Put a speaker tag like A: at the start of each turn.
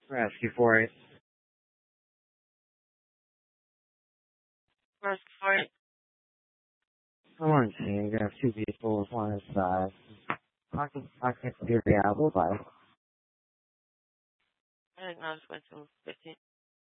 A: Ask you for it.
B: Ask for it.
A: Come on, team. You have two people with one side. I can figure it out. Bye.
B: I think I was going to 15.